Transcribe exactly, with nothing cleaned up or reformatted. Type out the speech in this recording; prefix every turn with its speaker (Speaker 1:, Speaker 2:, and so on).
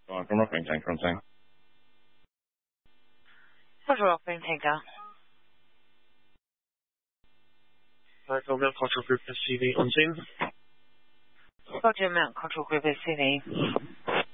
Speaker 1: From Rockring Tank, from Tank.
Speaker 2: Roger, Rockring Tanker.
Speaker 3: Right, I'll Mount Control Group S C V on scene.
Speaker 2: Roger, Mount Control Group S C V.